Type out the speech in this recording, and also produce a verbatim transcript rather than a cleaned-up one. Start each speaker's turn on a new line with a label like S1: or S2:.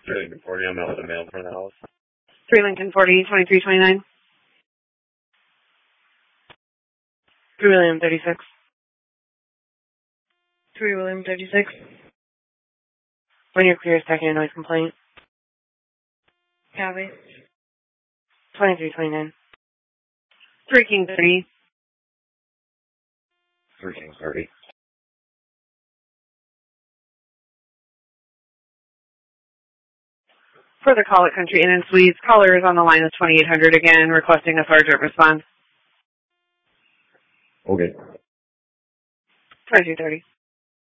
S1: three Lincoln forty, I'm out with the mail in front of the house.
S2: three Lincoln forty, twenty-three twenty-nine. three William thirty-six. three William thirty-six. When you're clear, second noise complaint. Copy. twenty-three twenty-nine. three King thirty.
S1: three King thirty.
S2: For the call at Country Inn and Suites, caller is on the line with twenty-eight hundred again, requesting a sergeant response.
S1: Okay.
S2: twenty-two thirty.